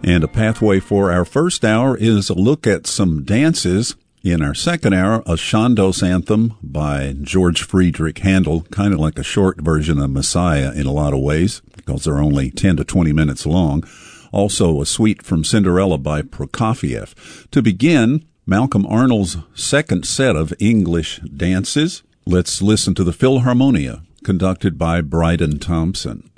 And a pathway for our first hour is a look at some dances. In our second hour, a Chandos anthem by George Friedrich Handel, kind of like a short version of Messiah in a lot of ways, because they're only 10 to 20 minutes long. Also, a suite from Cinderella by Prokofiev. To begin, Malcolm Arnold's second set of English dances. Let's listen to the Philharmonia, conducted by Bryden Thompson.